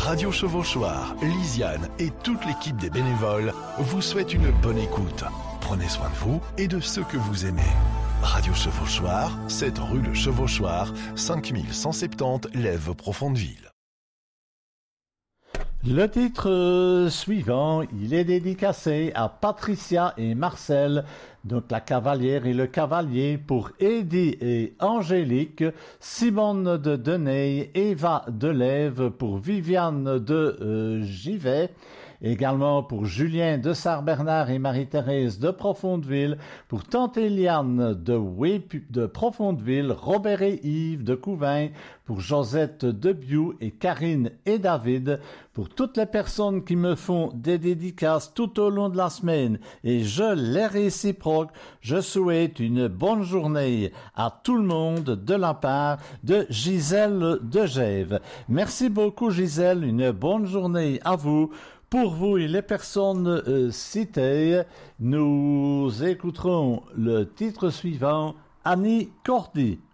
Radio Chevauchoir, Lisiane et toute l'équipe des bénévoles vous souhaitent une bonne écoute. Prenez soin de vous et de ceux que vous aimez. Radio Chevauchoir, 7 rue Le Chevauchoir, 5170 Lèves Profondeville. Le titre suivant, il est dédicacé à Patricia et Marcel, donc la cavalière et le cavalier, pour Eddie et Angélique, Simone de Deney, Eva Delève, pour Viviane de Givet, également pour Julien de Sart-Bernard et Marie-Thérèse de Profondeville, pour Tante Eliane de Profondeville, Robert et Yves de Couvain, pour Josette de Biou et Karine et David, pour toutes les personnes qui me font des dédicaces tout au long de la semaine et je les réciproque, je souhaite une bonne journée à tout le monde de la part de Gisèle de Gève. Merci beaucoup Gisèle, une bonne journée à vous. Pour vous et les personnes citées, nous écouterons le titre suivant, Annie Cordy.